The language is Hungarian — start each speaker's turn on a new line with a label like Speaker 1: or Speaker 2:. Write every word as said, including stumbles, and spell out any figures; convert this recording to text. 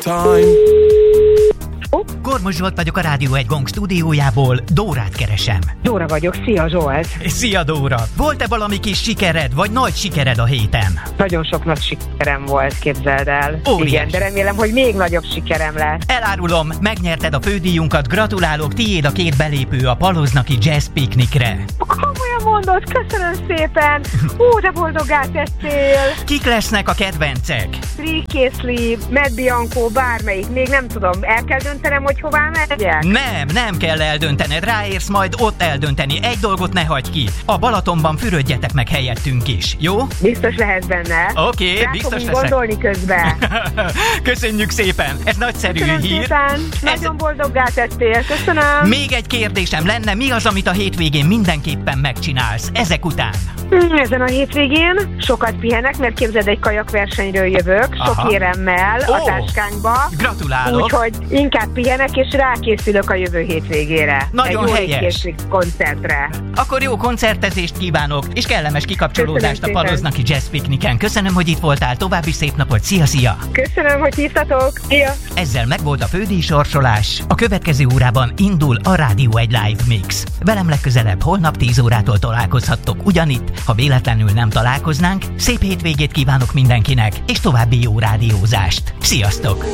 Speaker 1: Time.
Speaker 2: Kormos Zsolt vagyok a Rádió egy Gong stúdiójából, Dórát keresem.
Speaker 3: Dóra vagyok, szia Zsolt!
Speaker 2: Szia Dóra! Volt-e valami kis sikered, vagy nagy sikered a héten?
Speaker 3: Nagyon sok nagy sikerem volt, képzeld el.
Speaker 2: Óriás.
Speaker 3: Igen, de remélem, hogy még nagyobb sikerem lesz.
Speaker 2: Elárulom, megnyerted a fődíjunkat, gratulálok, tiéd a két belépő a Paloznaki Jazz Piknikre.
Speaker 3: Komolyan mondod, köszönöm szépen! Hú, de boldoggá tettél!
Speaker 2: Kik lesznek a kedvencek?
Speaker 3: Trikészli, Matt Bianco, bármelyik, még nem tudom, el kell döntenem, hogy hová megyek?
Speaker 2: Nem, nem kell eldöntened, ráérsz majd ott eldönteni. Egy dolgot ne hagyj ki. A Balatonban fürödjetek meg helyettünk is, jó?
Speaker 3: Biztos lehet benne.
Speaker 2: Oké, okay, biztos leszek.
Speaker 3: gondolni közben.
Speaker 2: Köszönjük szépen, ez nagyszerű
Speaker 3: Köszönöm
Speaker 2: hír.
Speaker 3: Szépen. Nagyon
Speaker 2: ez...
Speaker 3: boldoggá tettél, köszönöm.
Speaker 2: Még egy kérdésem lenne, mi az, amit a hétvégén mindenképpen megcsinálsz ezek után?
Speaker 3: Ezen a hétvégén sokat pihenek, mert képzeld, egy kajakversenyről jövök, sok
Speaker 2: Aha.
Speaker 3: éremmel
Speaker 2: Ó,
Speaker 3: a táskánkba.
Speaker 2: Gratulálok.
Speaker 3: Úgyhogy inkább pihenek, és rákészülök a jövő hétvégére.
Speaker 2: Nagyon
Speaker 3: egy
Speaker 2: helyes.
Speaker 3: Egy koncertre.
Speaker 2: Akkor jó koncertezést kívánok, és kellemes kikapcsolódást a Paloznaki Jazz Pikniken. Köszönöm, hogy itt voltál, további szép napot, szia-szia!
Speaker 3: Köszönöm, hogy hívtatok, szia!
Speaker 2: Ezzel megvolt a fődíj sorsolás. A következő órában indul a Rádió egy Live Mix. Velem legközelebb holnap tíz órától találkozhattok ugyanitt, ha véletlenül nem találkoznánk. Szép hétvégét kívánok mindenkinek, és további jó rádiózást. Sziasztok!